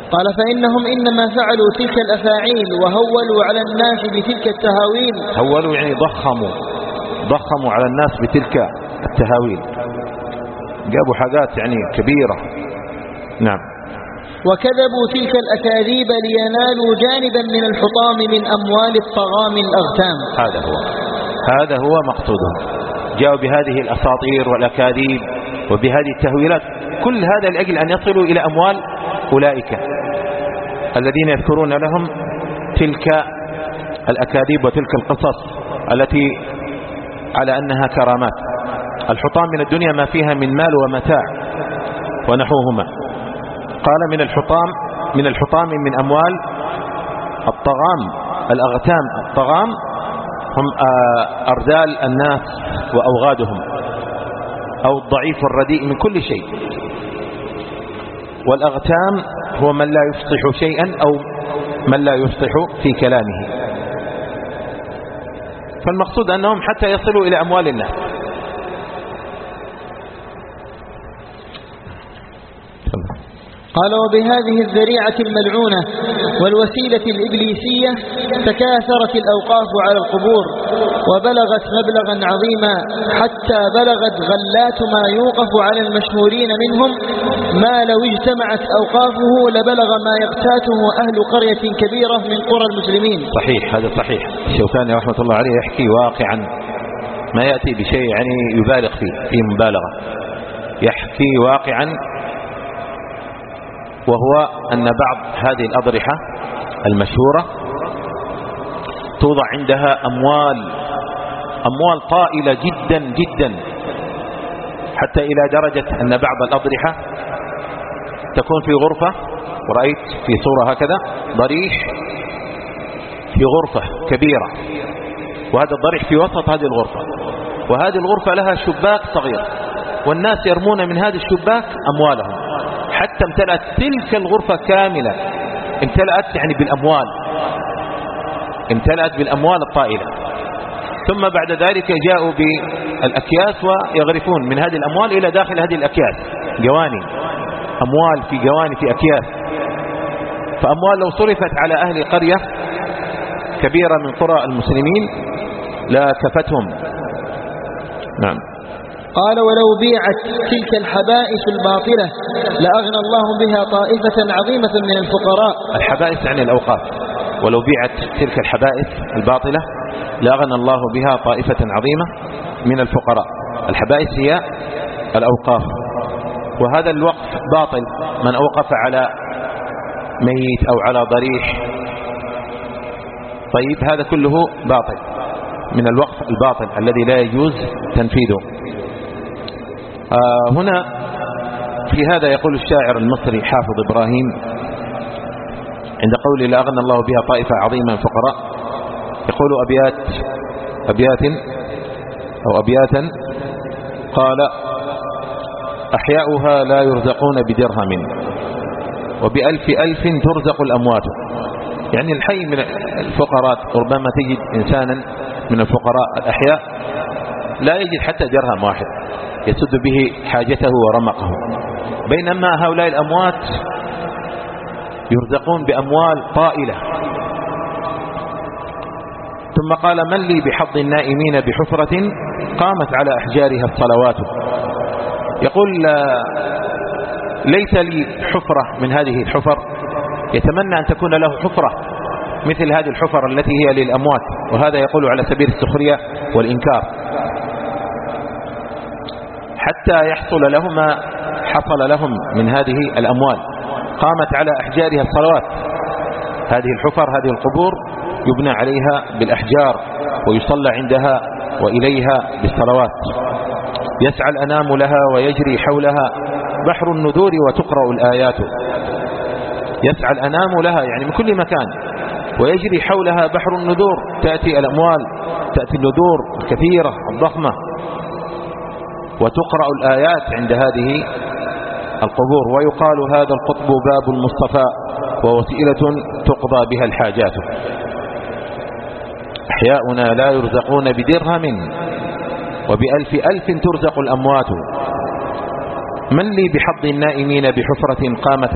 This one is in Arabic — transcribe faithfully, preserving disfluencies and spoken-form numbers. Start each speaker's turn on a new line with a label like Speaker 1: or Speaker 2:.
Speaker 1: قال فإنهم إنما فعلوا تلك الأفاعيل وهولوا على الناس بتلك التهاويل.
Speaker 2: هولوا يعني ضخموا ضخموا على الناس بتلك التهاويل، جابوا حاجات يعني كبيرة. نعم.
Speaker 1: وكذبوا تلك الأكاذيب لينالوا جانبا من الحطام من أموال الطغام الأغتام.
Speaker 2: هذا هو هذا هو مقصودهم، جاءوا بهذه الأساطير والأكاذيب وبهذه التهويلات، كل هذا لأجل أن يصلوا إلى أموال أولئك الذين يذكرون لهم تلك الأكاذيب وتلك القصص التي على أنها كرامات. الحطام من الدنيا ما فيها من مال ومتاع ونحوهما. قال من الحطام من الحطام من أموال الطغام الأغتام. الطغام هم أرذال الناس وأوغادهم، أو الضعيف والرديء من كل شيء. والأغتام هو من لا يفصح شيئا أو من لا يفصح في كلامه. فالمقصود أنهم حتى يصلوا إلى أموال الناس.
Speaker 1: قال وبهذه الذريعة الملعونة والوسيلة الإبليسية تكاثرت الأوقاف على القبور وبلغت مبلغا عظيما، حتى بلغت غلات ما يوقف على المشهورين منهم ما لو اجتمعت أوقافه لبلغ ما يقتاته أهل قرية كبيرة من قرى المسلمين.
Speaker 2: صحيح، هذا صحيح. الشوكاني رحمة الله عليه يحكي واقعا ما يأتي بشيء يعني يبالغ فيه في مبالغة. يحكي واقعا وهو أن بعض هذه الأضرحة المشهورة توضع عندها أموال أموال طائلة جدا جدا، حتى إلى درجة أن بعض الأضرحة تكون في غرفة، ورأيت في صورة هكذا ضريح في غرفة كبيرة، وهذا الضريح في وسط هذه الغرفة، وهذه الغرفة لها شباك صغير، والناس يرمون من هذا الشباك أموالهم حتى امتلأت تلك الغرفة كاملة، امتلأت يعني بالأموال، امتلأت بالأموال الطائلة. ثم بعد ذلك جاءوا بالأكياس ويغرفون من هذه الأموال إلى داخل هذه الأكياس، جواني أموال في جواني في أكياس. فأموال لو صرفت على أهل قرية كبيرة من قرى المسلمين لا كفتهم. نعم.
Speaker 1: قال ولو بيعت تلك الحبائس الباطلة لأغنى الله بها طائفة عظيمة من الفقراء.
Speaker 2: الحبائس يعني الأوقاف. ولو بيعت تلك الحبائس الباطلة لأغنى الله بها طائفة عظيمة من الفقراء. الحبائس هي الأوقاف، وهذا الوقف باطل. من أوقف على ميت أو على ضريح طيب هذا كله باطل، من الوقف الباطل الذي لا يجوز تنفيذه. آه هنا في هذا يقول الشاعر المصري حافظ إبراهيم عند قوله لا أغنى الله بها طائفة عظيمة من الفقراء، يقول أبيات أبيات أو أبياتا قال أحياؤها لا يرزقون بدرهم وبألف ألف ترزق الأموات. يعني الحي من الفقراء ربما تجد إنسانا من الفقراء الأحياء لا يجد حتى درهم واحد يسد به حاجته ورمقه، بينما هؤلاء الأموات يرزقون بأموال طائلة. ثم قال من لي بحظ النائمين بحفرة قامت على أحجارها الصلوات. يقول ليس لي حفرة من هذه الحفر، يتمنى أن تكون له حفرة مثل هذه الحفر التي هي للأموات، وهذا يقول على سبيل السخرية والإنكار، حتى يحصل لهم ما حصل لهم من هذه الأموال. قامت على أحجارها الصلوات، هذه الحفر هذه القبور يبنى عليها بالأحجار ويصلى عندها وإليها بالصلوات. يسعى الأنام لها ويجري حولها بحر النذور وتقرأ الآيات. يسعى الأنام لها يعني من كل مكان، ويجري حولها بحر النذور، تأتي الأموال، تأتي النذور الكثيرة الضخمة، وتقرأ الآيات عند هذه القبور. ويقال هذا القطب باب المصطفى ووسيلة تقضى بها الحاجات. أحياؤنا لا يرزقون بدرهم وبألف ألف ترزق الأموات. من لي بحظ النائمين بحفرة قامت